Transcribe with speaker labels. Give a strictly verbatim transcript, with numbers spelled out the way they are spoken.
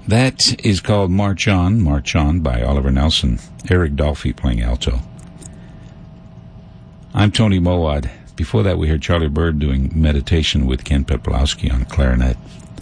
Speaker 1: That is called March On, March On by Oliver Nelson. Eric Dolphy playing alto. I'm Tony Mowat. Before that, we heard Charlie Bird doing Meditation with Ken Peplowski on clarinet.